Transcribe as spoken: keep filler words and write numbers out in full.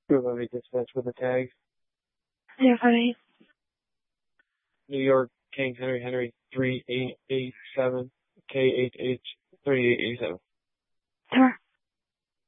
Let me dispatch with the tags. Yeah, honey. New York, King Henry Henry three eight eight seven K H H three eight eight seven.